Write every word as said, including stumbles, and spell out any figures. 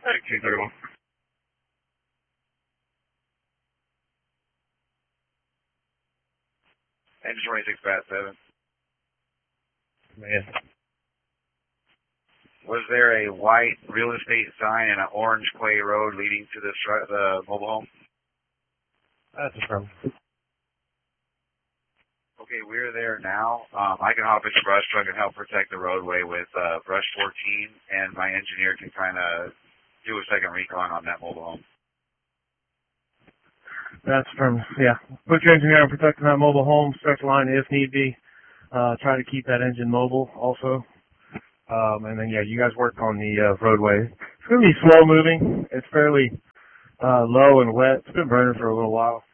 sixteen thirty-one. Engine twenty-six bat seven. Man. Was there a white real estate sign and an orange clay road leading to the, the mobile home? That's a problem. Okay, we're there now. Um, I can hop into brush truck and help protect the roadway with uh, brush fourteen, and my engineer can kind of do a second recon on that mobile home. That's from, yeah. Put your engineer on protecting that mobile home, stretch the line if need be. Uh, try to keep that engine mobile also. Um, and then, yeah, you guys work on the uh, roadway. It's going to be slow moving. It's fairly uh, low and wet. It's been burning for a little while.